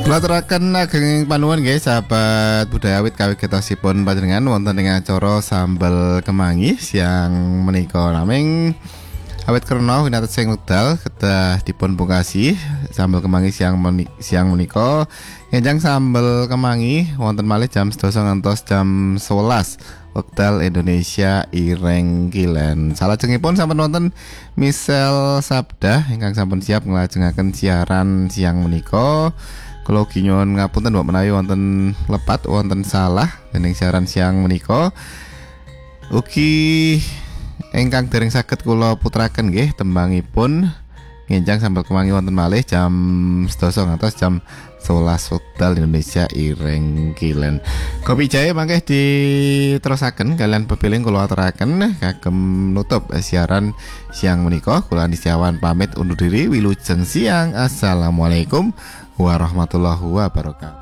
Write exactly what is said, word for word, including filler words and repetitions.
Kula aturaken ageng panuwun nggih sahabat budaya awit kawit getosipun panjenengan wonten ing acara sambel kemangi siang menika naming awit krana winates sing wekdal kedah dipun pungkasi sambel kemangi siang meni, siang menika enjang sambel kemangi wonten malih jam sedasa ngantos jam sewelas wekdal Indonesia ireng kilen. Salajengipun sampun wonten Misel Sabda ingkang sampun siap nglajengaken siaran siang menika. Kula ugi nyuwun ngapunten mbok menawi wonten lepat wonten salah dening siaran siang menika. Ugi ingkang dereng saged kula puteraken nggih tembangipun ngenjang sambel kemangi wonten malih jam sedasa ngantos jam sewelas wekdal Indonesia ireng kilen. Kopi jahe mangke diterusaken kalian pepiling kula aturaken kagem nutup siaran siang menika. Kula Andisyawan pamit undur diri wilujeng siang. Assalamualaikum warahmatullahi wabarakatuh.